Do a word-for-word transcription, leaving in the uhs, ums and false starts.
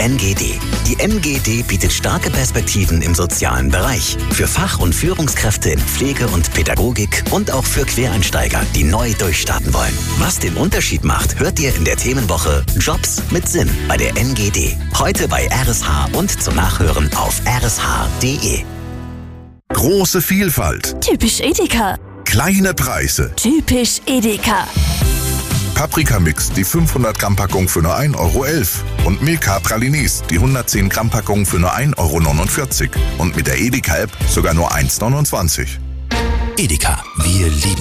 N G D. Die N G D bietet starke Perspektiven im sozialen Bereich. Für Fach- und Führungskräfte in Pflege und Pädagogik und auch für Quereinsteiger, die neu durchstarten wollen. Was den Unterschied macht, hört ihr in der Themenwoche Jobs mit Sinn bei der N G D. Heute bei R S H und zum Nachhören auf r s h punkt d e. Große Vielfalt. Typisch Edeka. Kleine Preise. Typisch Edeka. Paprikamix, die fünfhundert Gramm Packung für nur ein Euro elf. Und Milka Pralines, die hundertzehn Gramm Packung für nur ein Euro neunundvierzig. Und mit der Edeka-App sogar nur eins neunundzwanzig. Edeka, wir lieben